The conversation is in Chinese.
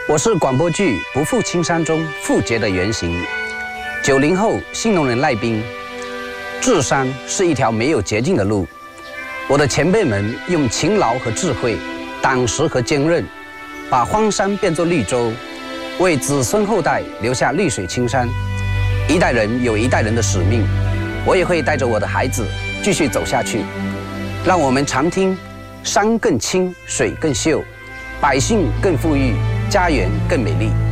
我是广播剧《不负青山》中富杰的原型，90后新农人赖斌。治山是一条没有捷径的路，我的前辈们用勤劳和智慧、胆识和坚韧，把荒山变作绿洲，为子孙后代留下绿水青山。一代人有一代人的使命，我也会带着我的孩子继续走下去。让我们常听：山更青，水更秀，百姓更富裕，家园更美丽。